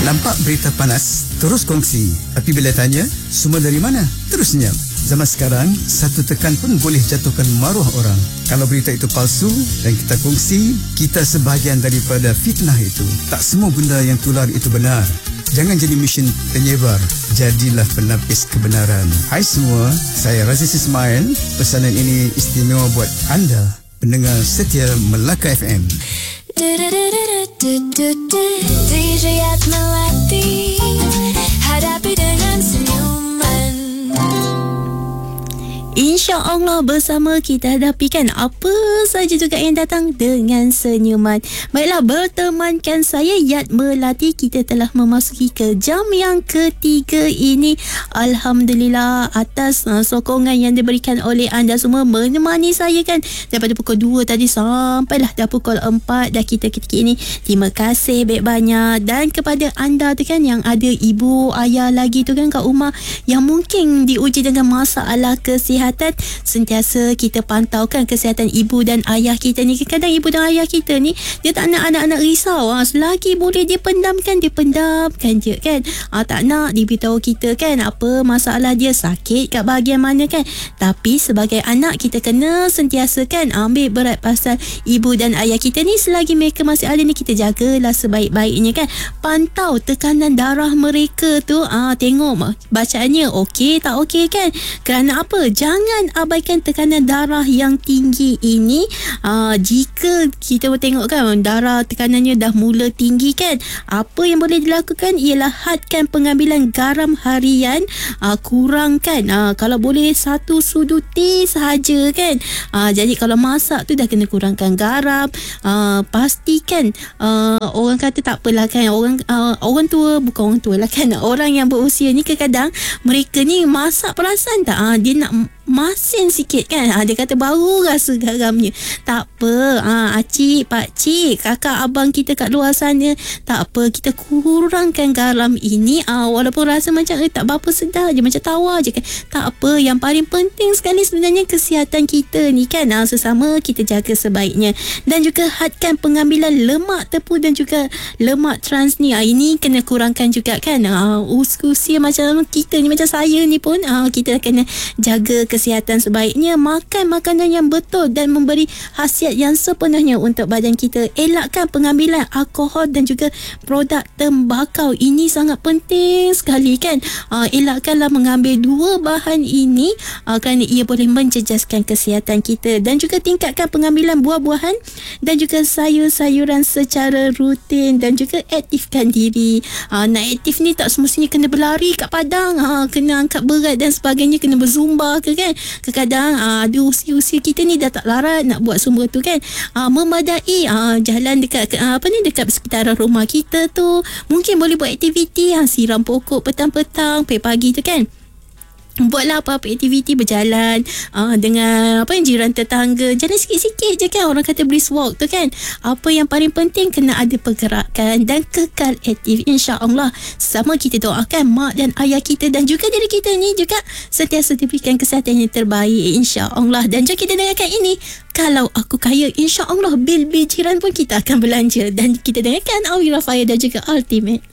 Nampak berita panas? Terus kongsi. Tapi bila tanya, semua dari mana? Terus senyap. Zaman sekarang, satu tekan pun boleh jatuhkan maruah orang. Kalau berita itu palsu dan kita kongsi, kita sebahagian daripada fitnah itu. Tak semua benda yang tular itu benar. Jangan jadi mesin penyebar. Jadilah penapis kebenaran. Hai semua, saya Raziz Ismail. Pesanan ini istimewa buat anda, pendengar setia Melaka FM. DJ Melati, hadapi dengan senyuman. InsyaAllah bersama kita hadapikan apa saja juga yang datang dengan senyuman. Baiklah, bertemankan saya Yat Melati. Kita telah memasuki ke jam yang ketiga ini. Alhamdulillah atas sokongan yang diberikan oleh anda semua menemani saya kan daripada pukul 2 tadi sampailah dah pukul 4 dah kita ketika ini. Terima kasih banyak. Dan kepada anda tu kan yang ada ibu ayah lagi tu kan kat rumah yang mungkin diuji dengan masalah kesihatan, sentiasa kita pantaukan kesihatan ibu dan ayah kita ni. Kadang ibu dan ayah kita ni dia tak nak anak-anak risau. Selagi boleh dia pendamkan je kan. Tak nak diberitahu kita kan apa masalah dia, sakit kat bahagian mana kan. Tapi sebagai anak kita kena sentiasa kan ambil berat pasal ibu dan ayah kita ni. Selagi mereka masih ada ni, kita jagalah sebaik-baiknya kan. Pantau tekanan darah mereka tu, tengok bacaannya okey tak okey kan. Kerana apa? Jangan abaikan tekanan darah yang tinggi ini. Jika kita tengok kan darah tekanannya dah mula tinggi kan, apa yang boleh dilakukan ialah hadkan pengambilan garam harian, kurangkan kalau boleh 1 sudu teh sahaja kan. Jadi kalau masak tu dah kena kurangkan garam. Pastikan orang kata tak apalah kan, orang tua, bukan orang tua lah kan, orang yang berusia ni kadang mereka ni masak perasan tak, dia nak masin sikit kan. Dia kata baru rasa garamnya. Tak apa, acik, pakcik, kakak, abang kita kat luar sana, tak apa, kita kurangkan garam ini. Walaupun rasa macam tak berapa sedap je, macam tawar je kan, tak apa. Yang paling penting sekali sebenarnya kesihatan kita ni kan. Sesama kita jaga sebaiknya. Dan juga hadkan pengambilan lemak tepu dan juga lemak trans ni. Ini kena kurangkan juga kan. Usia macam kita ni, macam saya ni pun, kita kena jaga kesihatan sebaiknya. Makan makanan yang betul dan memberi khasiat yang sepenuhnya untuk badan kita. Elakkan pengambilan alkohol dan juga produk tembakau. Ini sangat penting sekali kan. Elakkanlah mengambil 2 bahan ini kerana ia boleh menjejaskan kesihatan kita. Dan juga tingkatkan pengambilan buah-buahan dan juga sayur-sayuran secara rutin. Dan juga aktifkan diri. Nak aktif ni tak semestinya kena berlari kat padang, kena angkat berat dan sebagainya, kena berzumba ke kan. Kadang ada usia-usia kita ni dah tak larat nak buat semua tu kan. Memadai jalan dekat dekat sekitaran rumah kita tu. Mungkin boleh buat aktiviti, siram pokok petang-petang, pagi tu kan. Buatlah apa-apa aktiviti, berjalan dengan jiran tetangga. Jalan sikit-sikit je kan. Orang kata brisk walk tu kan. Apa yang paling penting, kena ada pergerakan dan kekal aktif. InsyaAllah sama kita doakan mak dan ayah kita dan juga diri kita ni juga sentiasa diberikan kesihatan yang terbaik, InsyaAllah. Dan jom kita dengarkan ini. Kalau aku kaya, InsyaAllah bil-bil jiran pun kita akan belanja. Dan kita dengarkan Awira Faya dan juga Ultimate.